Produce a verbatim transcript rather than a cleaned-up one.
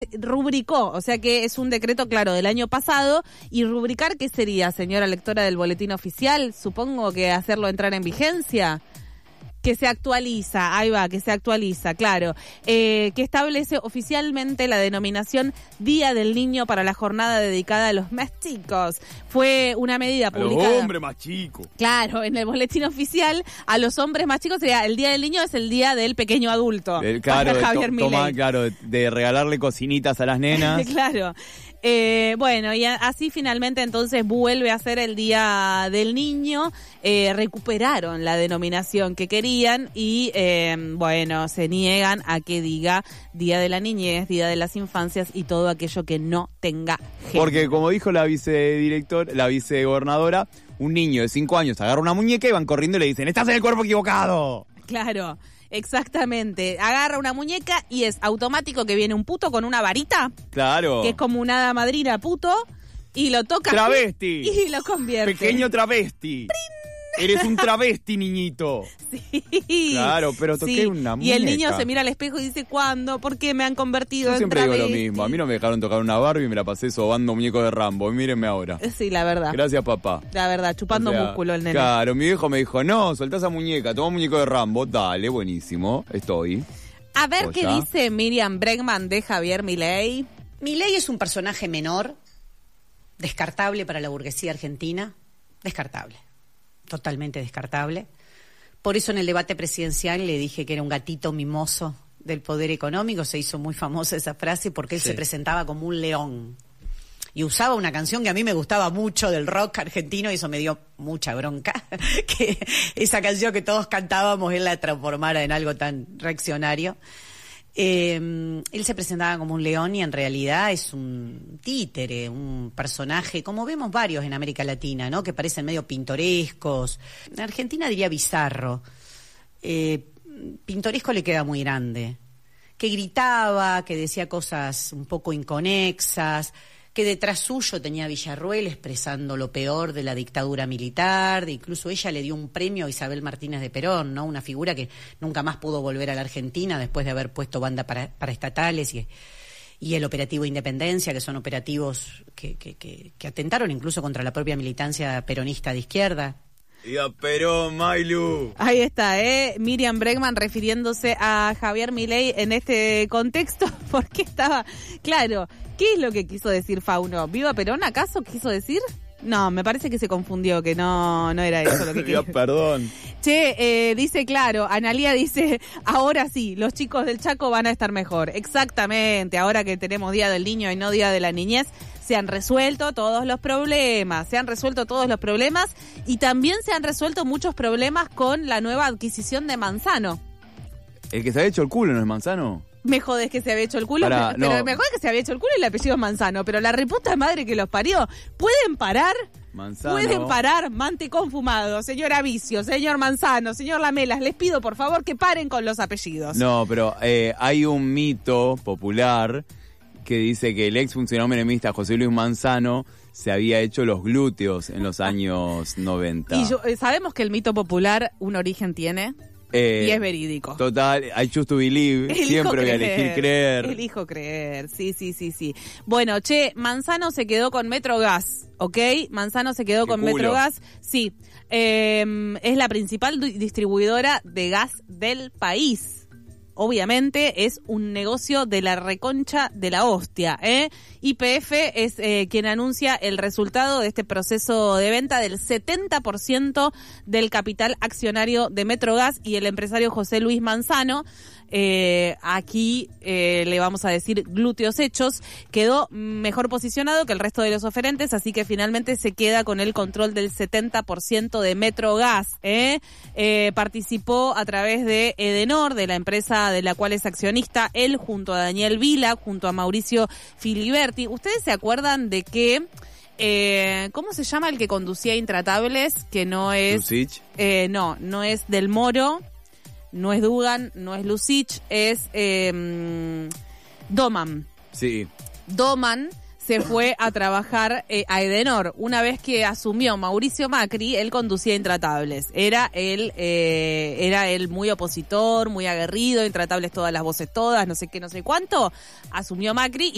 rubricó, o sea que es un decreto, claro, del año pasado, y rubricar, ¿qué sería, señora lectora del boletín oficial? Supongo que hacerlo entrar en vigencia. Que se actualiza, ahí va, que se actualiza, claro, eh, que establece oficialmente la denominación Día del Niño para la jornada dedicada a los más chicos. Fue una medida publicada. A los hombres más chicos. Claro, en el boletín oficial, a los hombres más chicos sería el Día del Niño, es el Día del Pequeño Adulto. El, claro, para Javier to, Milei. toma, claro, de, de regalarle cocinitas a las nenas. Claro. Eh, bueno, y así finalmente entonces vuelve a ser el Día del Niño. Eh, recuperaron la denominación que querían y, eh, bueno, se niegan a que diga Día de la Niñez, Día de las Infancias y todo aquello que no tenga género. Porque como dijo la vicedirector, la vicegobernadora, un niño de cinco años agarra una muñeca y van corriendo y le dicen, ¡estás en el cuerpo equivocado! Claro. Exactamente, agarra una muñeca y es automático que viene un puto con una varita. Claro. Que es como una hada madrina puto y lo toca. Travesti. Y lo convierte. Pequeño travesti. ¡Prin! Eres un travesti, niñito. Sí. Claro, pero toqué sí. una muñeca. Y el niño se mira al espejo y dice, ¿cuándo? ¿Por qué me han convertido Yo en siempre travesti? digo lo mismo. A mí no me dejaron tocar una Barbie y me la pasé sobando muñeco de Rambo. Y mírenme ahora. Sí, la verdad. Gracias, papá. La verdad, chupando O sea, músculo el nene. Claro, mi viejo me dijo, no, soltá esa muñeca, toma muñeco de Rambo. Dale, buenísimo, estoy. A ver ¿O qué ya? dice Miriam Bregman de Javier Milei. Milei es un personaje menor, descartable para la burguesía argentina, descartable, totalmente descartable. Por eso en el debate presidencial le dije que era un gatito mimoso del poder económico, se hizo muy famosa esa frase porque él Sí. se presentaba como un león. Y usaba una canción que a mí me gustaba mucho del rock argentino y eso me dio mucha bronca, que esa canción que todos cantábamos él la transformara en algo tan reaccionario. Eh, él se presentaba como un león y en realidad es un títere, un personaje, como vemos varios en América Latina, ¿no? Que parecen medio pintorescos. En Argentina diría bizarro. Eh, pintoresco le queda muy grande. Que gritaba, que decía cosas un poco inconexas, que detrás suyo tenía a Villarruel expresando lo peor de la dictadura militar, de incluso ella le dio un premio a Isabel Martínez de Perón, ¿no? Una figura que nunca más pudo volver a la Argentina después de haber puesto banda para, para estatales y, y el operativo Independencia, que son operativos que, que, que, que atentaron incluso contra la propia militancia peronista de izquierda. Y a Perón, Mailu. Ahí está, ¿eh? Miriam Bregman refiriéndose a Javier Milei en este contexto, porque estaba, claro, ¿qué es lo que quiso decir Fauno? ¿Viva Perón acaso quiso decir? No, me parece que se confundió, que no, no era eso lo que quería. Ya, perdón. Che, eh, dice claro, Analía dice, ahora sí, los chicos del Chaco van a estar mejor. Exactamente, ahora que tenemos Día del Niño y no Día de la Niñez, se han resuelto todos los problemas, se han resuelto todos los problemas y también se han resuelto muchos problemas con la nueva adquisición de Manzano. El que se ha hecho el culo, ¿no es Manzano? Me jodes que se había hecho el culo, Pará, pero no. me jodes que se había hecho el culo y el apellido es Manzano, pero la reputa madre que los parió, ¿pueden parar? Manzano. Pueden parar, mantecón fumado, señora Vicio, señor Manzano, señor Lamelas, les pido por favor que paren con los apellidos. No, pero eh, hay un mito popular que dice que el ex funcionario menemista José Luis Manzano se había hecho los glúteos en los años noventa. Y yo, eh, sabemos que el mito popular un origen tiene Eh, y es verídico. Total, I choose to believe, Elijo siempre voy a creer, elegir creer. Elijo creer, sí, sí, sí, sí. Bueno, che, Manzano se quedó con Metrogas, ¿ok? Manzano se quedó Qué con culo. Metrogas, sí. Eh, es la principal di- distribuidora de gas del país. Obviamente es un negocio de la reconcha de la hostia, ¿eh? Y P F es eh, quien anuncia el resultado de este proceso de venta del setenta por ciento del capital accionario de Metrogas y el empresario José Luis Manzano. Eh, aquí eh, le vamos a decir glúteos hechos, quedó mejor posicionado que el resto de los oferentes, así que finalmente se queda con el control del setenta por ciento de Metrogas. ¿eh? Eh, participó a través de Edenor, de la empresa de la cual es accionista, él junto a Daniel Vila, junto a Mauricio Filiberti. ¿Ustedes se acuerdan de que Eh, ¿cómo se llama el que conducía Intratables? Que no es... Lucich. Eh, no, no es Del Moro, no es Dugan, no es Lucich, es eh, Doman. Sí. Doman se fue a trabajar eh, a Edenor. Una vez que asumió Mauricio Macri, él conducía Intratables. Era él, eh, era él muy opositor, muy aguerrido, Intratables todas las voces todas, no sé qué, no sé cuánto. Asumió Macri